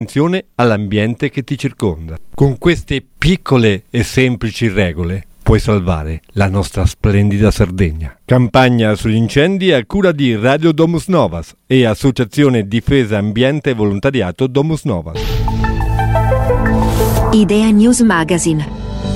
Attenzione all'ambiente che ti circonda. Con queste piccole e semplici regole puoi salvare la nostra splendida Sardegna. Campagna sugli incendi a cura di Radio Domus Novas e Associazione Difesa Ambiente e Volontariato Domus Novas. Idea News Magazine.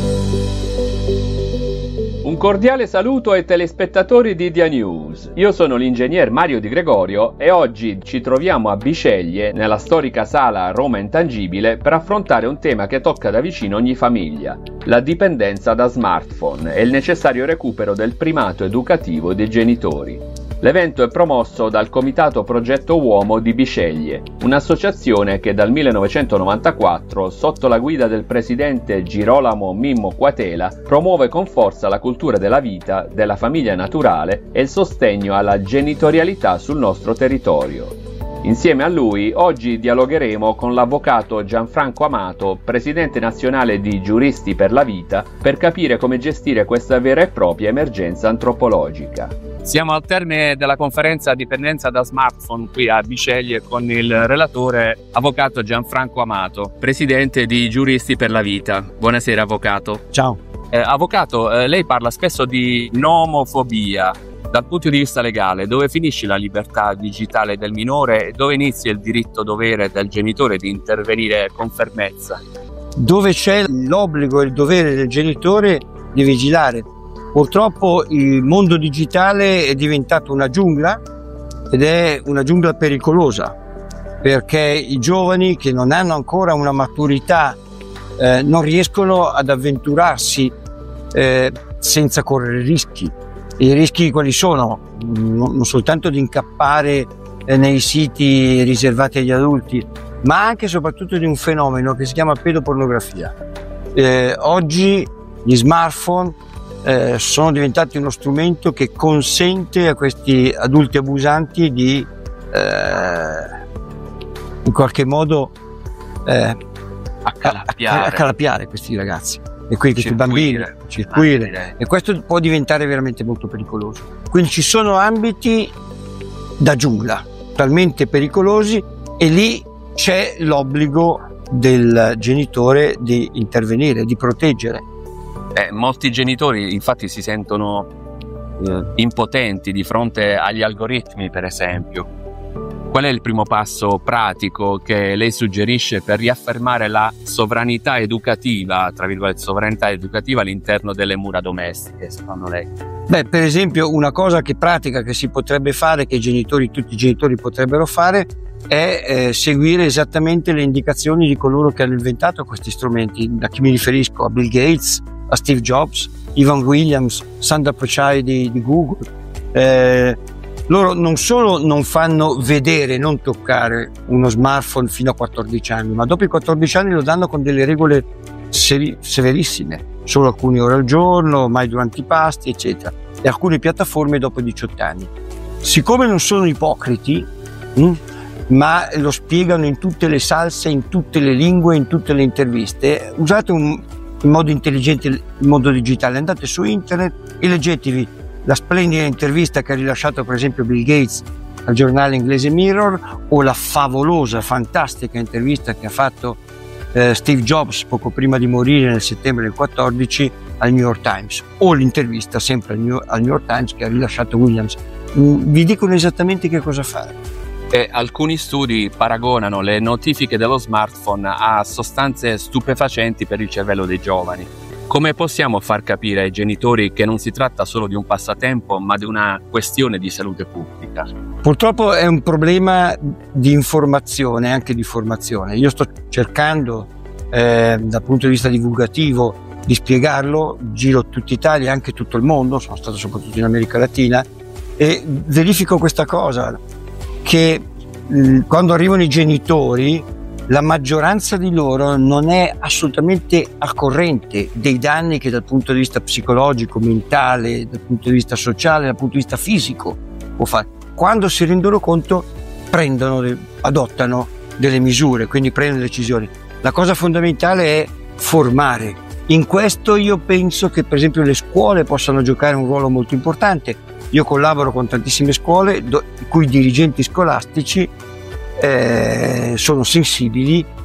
Un cordiale saluto ai telespettatori di Idea News. Io sono l'ingegner Mario Di Gregorio e oggi ci troviamo a Bisceglie, nella storica sala Roma Intangibile, per affrontare un tema che tocca da vicino ogni famiglia: la dipendenza da smartphone e il necessario recupero del primato educativo dei genitori. L'evento è promosso dal Comitato Progetto Uomo di Bisceglie, un'associazione che dal 1994, sotto la guida del presidente Girolamo Mimmo Quatela, promuove con forza la cultura della vita, della famiglia naturale e il sostegno alla genitorialità sul nostro territorio. Insieme a lui oggi dialogheremo con l'avvocato Gianfranco Amato, presidente nazionale di Giuristi per la Vita, per capire come gestire questa vera e propria emergenza antropologica. Siamo al termine della conferenza Dipendenza da smartphone qui a Bisceglie con il relatore avvocato Gianfranco Amato, presidente di Giuristi per la Vita. Buonasera avvocato. Ciao. Avvocato, lei parla spesso di nomofobia. Dal punto di vista legale, dove finisce la libertà digitale del minore e dove inizia il diritto-dovere del genitore di intervenire con fermezza? Dove c'è l'obbligo e il dovere del genitore di vigilare. Purtroppo il mondo digitale è diventato una giungla ed è una giungla pericolosa, perché i giovani che non hanno ancora una maturità non riescono ad avventurarsi senza correre rischi. I rischi quali sono? Non soltanto di incappare nei siti riservati agli adulti, ma anche e soprattutto di un fenomeno che si chiama pedopornografia. Oggi gli smartphone sono diventati uno strumento che consente a questi adulti abusanti di in qualche modo accalappiare questi ragazzi e questi bambini, circuire, e questo può diventare veramente molto pericoloso. Quindi ci sono ambiti da giungla talmente pericolosi e lì c'è l'obbligo del genitore di intervenire, di proteggere. Molti genitori infatti si sentono impotenti di fronte agli algoritmi, per esempio. Qual è il primo passo pratico che lei suggerisce per riaffermare la sovranità educativa, tra virgolette, sovranità educativa all'interno delle mura domestiche, secondo lei? Per esempio, una cosa pratica che si potrebbe fare, che tutti i genitori potrebbero fare, è seguire esattamente le indicazioni di coloro che hanno inventato questi strumenti. A chi mi riferisco? A Bill Gates, a Steve Jobs, Ivan Williams, Sundar Pichai di Google. Loro non solo non fanno vedere, non toccare uno smartphone fino a 14 anni, ma dopo i 14 anni lo danno con delle regole severissime, solo alcune ore al giorno, mai durante i pasti, eccetera, e alcune piattaforme dopo i 18 anni. Siccome non sono ipocriti, ma lo spiegano in tutte le salse, in tutte le lingue, in tutte le interviste, usate in modo intelligente il mondo digitale, andate su internet e leggetevi la splendida intervista che ha rilasciato per esempio Bill Gates al giornale inglese Mirror, o la favolosa, fantastica intervista che ha fatto Steve Jobs poco prima di morire nel settembre del 14 al New York Times, o l'intervista sempre al New York Times che ha rilasciato Williams. Vi dicono esattamente che cosa fare. Alcuni studi paragonano le notifiche dello smartphone a sostanze stupefacenti per il cervello dei giovani. Come possiamo far capire ai genitori che non si tratta solo di un passatempo, ma di una questione di salute pubblica? Purtroppo è un problema di informazione, anche di formazione. Io sto cercando, dal punto di vista divulgativo, di spiegarlo. Giro tutta Italia, anche tutto il mondo, sono stato soprattutto in America Latina, e verifico questa cosa, che quando arrivano i genitori, la maggioranza di loro non è assolutamente al corrente dei danni che dal punto di vista psicologico, mentale, dal punto di vista sociale, dal punto di vista fisico può fare. Quando si rendono conto, adottano delle misure, quindi prendono decisioni. La cosa fondamentale è formare. In questo io penso che per esempio le scuole possano giocare un ruolo molto importante. Io collaboro con tantissime scuole, i cui dirigenti scolastici sono sensibili